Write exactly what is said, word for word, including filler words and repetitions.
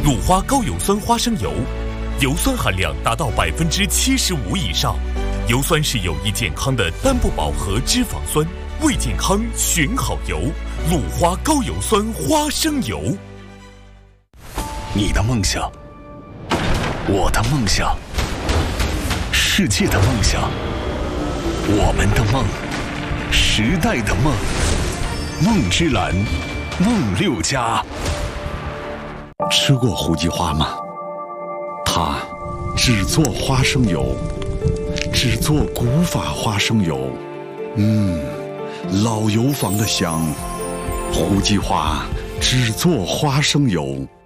鲁花高油酸花生油，油酸含量达到百分之七十五以上。油酸是有益健康的单不饱和脂肪酸，为健康选好油。鲁花高油酸花生油。 你的梦想，我的梦想，世界的梦想，我们的梦，时代的梦。梦之蓝，梦六家。 吃过胡记花吗？它只做花生油，只做古法花生油。嗯，老油坊的香。胡记花只做花生油。